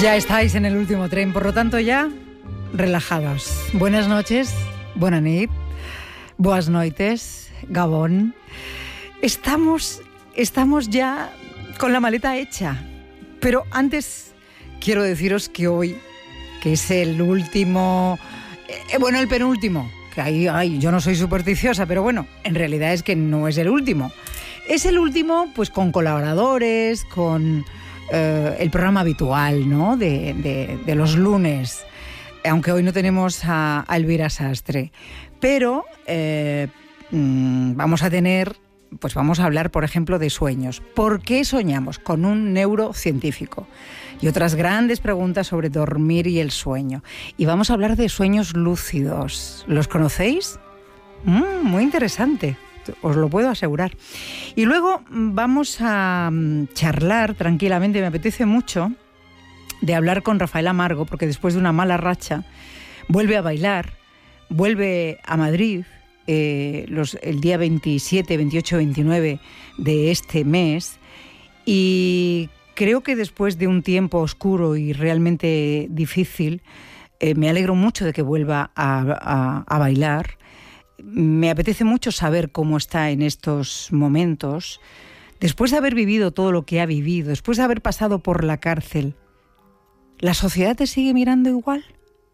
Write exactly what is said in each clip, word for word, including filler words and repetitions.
Ya estáis en el último tren, por lo tanto ya relajados. Buenas noches, buena nit, boas noites, Gabón. Estamos, estamos ya con la maleta hecha, pero antes quiero deciros que hoy, que es el último, eh, bueno, el penúltimo, que ahí, ay, yo no soy supersticiosa, pero bueno, en realidad es que no es el último. Es el último, pues con colaboradores, con eh, el programa habitual, ¿no? De, de, de los lunes, aunque hoy no tenemos a, a Elvira Sastre. Pero eh, mmm, vamos a tener, pues vamos a hablar, por ejemplo, de sueños. ¿Por qué soñamos? Con un neurocientífico. Y otras grandes preguntas sobre dormir y el sueño. Y vamos a hablar de sueños lúcidos. ¿Los conocéis? Mm, muy interesante. Os lo puedo asegurar. Y luego vamos a charlar tranquilamente, me apetece mucho, de hablar con Rafael Amargo, porque después de una mala racha vuelve a bailar, vuelve a Madrid eh, los, el día veintisiete, veintiocho, veintinueve de este mes, y creo que después de un tiempo oscuro y realmente difícil, eh, me alegro mucho de que vuelva a, a, a bailar. Me apetece mucho saber cómo está en estos momentos, después de haber vivido todo lo que ha vivido, después de haber pasado por la cárcel. ¿La sociedad te sigue mirando igual?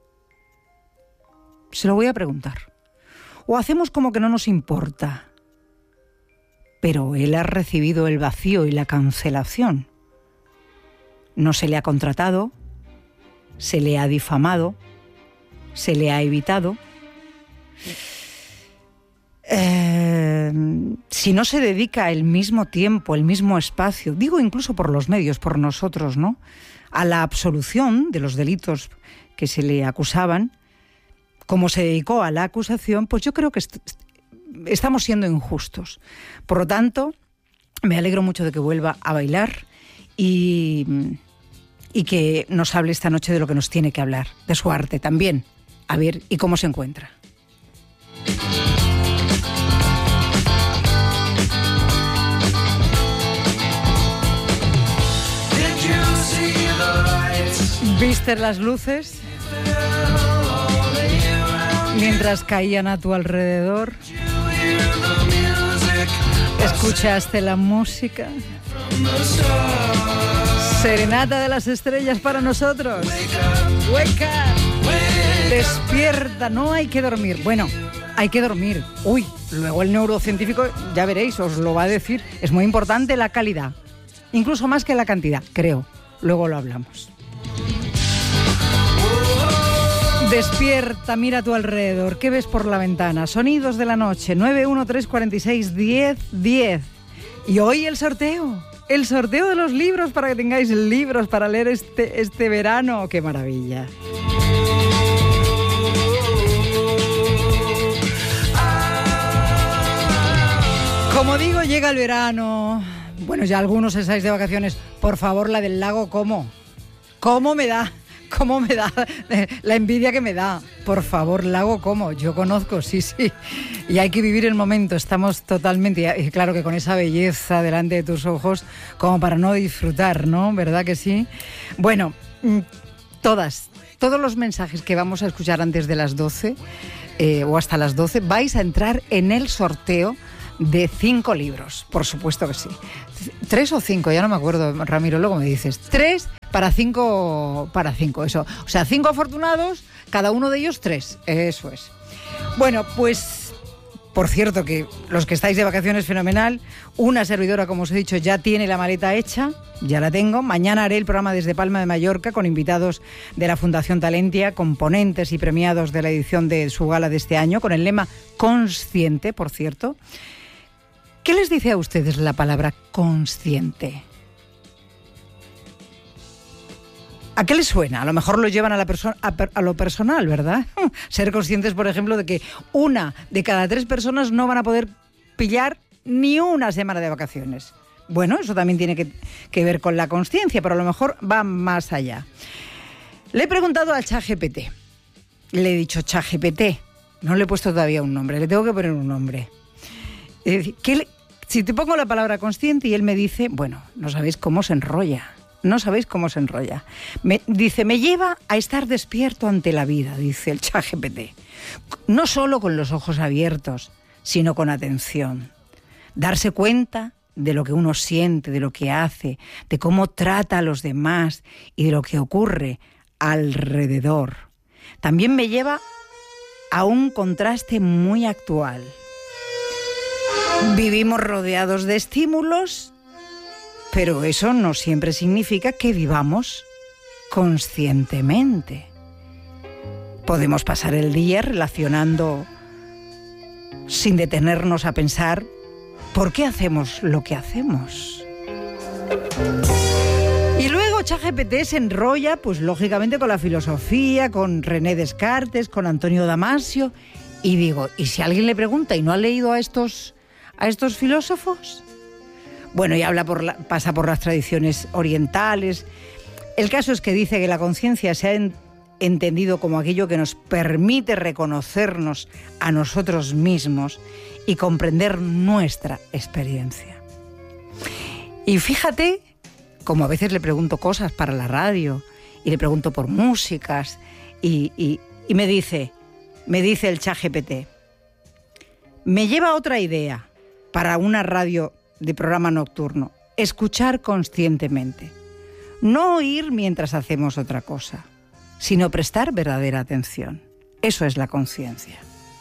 Se lo voy a preguntar. ¿O hacemos como que no nos importa? Pero él ha recibido el vacío y la cancelación. No se le ha contratado, se le ha difamado, se le ha evitado. Eh, si no se dedica el mismo tiempo, el mismo espacio, digo incluso por los medios, por nosotros, ¿no?, a la absolución de los delitos que se le acusaban, como se dedicó a la acusación, pues yo creo que est- estamos siendo injustos. Por lo tanto, me alegro mucho de que vuelva a bailar y, y que nos hable esta noche de lo que nos tiene que hablar, de su arte también, a ver y cómo se encuentra. ¿Viste las luces mientras caían a tu alrededor? ¿Escuchaste la música? Serenata de las estrellas para nosotros. Wake up. Despierta, no hay que dormir. Bueno, hay que dormir. Uy, luego el neurocientífico, ya veréis, os lo va a decir. Es muy importante la calidad, incluso más que la cantidad, creo. Luego lo hablamos. Despierta, mira a tu alrededor. ¿Qué ves por la ventana? Sonidos de la noche. nueve uno tres cuatro seis diez diez. Y hoy el sorteo. El sorteo de los libros para que tengáis libros para leer este, este verano. ¡Qué maravilla! Como digo, llega el verano. Bueno, ya algunos estáis de vacaciones. Por favor, la del lago, ¿cómo? ¿Cómo me da? ¿Cómo me da la envidia que me da? Por favor, lago como, yo conozco, sí, sí. Y hay que vivir el momento, estamos totalmente, y claro que con esa belleza delante de tus ojos, como para no disfrutar, ¿no? ¿Verdad que sí? Bueno, todas, todos los mensajes que vamos a escuchar antes de las doce, eh, o hasta las doce, vais a entrar en el sorteo de cinco libros, por supuesto que sí. Tres o cinco, ya no me acuerdo, Ramiro, luego me dices. Tres para cinco, para cinco, eso. O sea, cinco afortunados, cada uno de ellos tres, eso es. Bueno, pues, por cierto, que los que estáis de vacaciones, fenomenal. Una servidora, como os he dicho, ya tiene la maleta hecha, ya la tengo. Mañana haré el programa desde Palma de Mallorca con invitados de la Fundación Talentia, componentes y premiados de la edición de su gala de este año, con el lema Consciente, por cierto. ¿Qué les dice a ustedes la palabra consciente? ¿A qué les suena? A lo mejor lo llevan a, la perso- a, per- a lo personal, ¿verdad? Ser conscientes, por ejemplo, de que una de cada tres personas no van a poder pillar ni una semana de vacaciones. Bueno, eso también tiene que, que ver con la consciencia, pero a lo mejor va más allá. Le he preguntado al ChatGPT. Le he dicho, ChatGPT, no le he puesto todavía un nombre, le tengo que poner un nombre. Es decir, ¿qué le, si te pongo la palabra consciente y él me dice, bueno, no sabéis cómo se enrolla. No sabéis cómo se enrolla. Me, dice, me lleva a estar despierto ante la vida, dice el ChatGPT. No solo con los ojos abiertos, sino con atención. Darse cuenta de lo que uno siente, de lo que hace, de cómo trata a los demás y de lo que ocurre alrededor. También me lleva a un contraste muy actual. Vivimos rodeados de estímulos, pero eso no siempre significa que vivamos conscientemente. Podemos pasar el día relacionando sin detenernos a pensar por qué hacemos lo que hacemos. Y luego ChatGPT se enrolla, pues lógicamente, con la filosofía, con René Descartes, con Antonio Damasio. Y digo, ¿y si alguien le pregunta y no ha leído a estos, a estos filósofos? Bueno, y habla por la, pasa por las tradiciones orientales. El caso es que dice que la conciencia se ha en, entendido como aquello que nos permite reconocernos a nosotros mismos y comprender nuestra experiencia. Y fíjate, como a veces le pregunto cosas para la radio y le pregunto por músicas y, y, y me dice, me dice el ChatGPT, me lleva a otra idea para una radio de programa nocturno, escuchar conscientemente, no oír mientras hacemos otra cosa, sino prestar verdadera atención. Eso es la conciencia.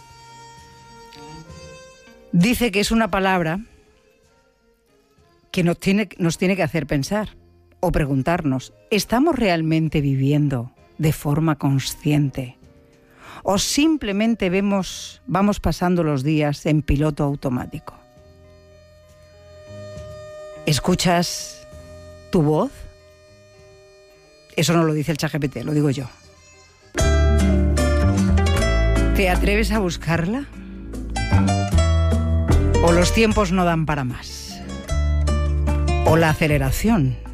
Dice que es una palabra que nos tiene, nos tiene que hacer pensar o preguntarnos, ¿estamos realmente viviendo de forma consciente? ¿O simplemente vemos, vamos pasando los días en piloto automático? ¿Escuchas tu voz? Eso no lo dice el ChatGPT, lo digo yo. ¿Te atreves a buscarla? ¿O los tiempos no dan para más? ¿O la aceleración